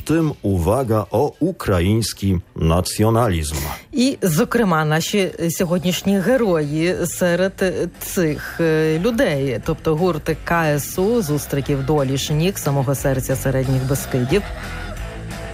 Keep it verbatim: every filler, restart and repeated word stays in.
tym uwaga o український націоналізм. І, зокрема, наші сьогоднішні герої серед цих людей, тобто гурт ка ес у «Зустріки в долі Шнік» самого серця Середніх Бескидів,